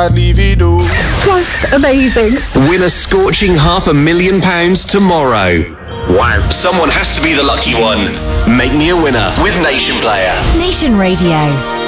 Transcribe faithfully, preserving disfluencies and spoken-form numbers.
livido. That's amazing. Win a scorching half a million pounds tomorrow. Wow. Someone has to be the lucky one. Make me a winner with Nation Player. Nation Radio.